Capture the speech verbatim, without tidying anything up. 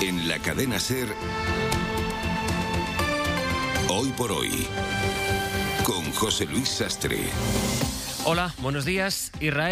En la cadena SER, Hoy por Hoy, con José Luis Sastre. Hola, buenos días. Israel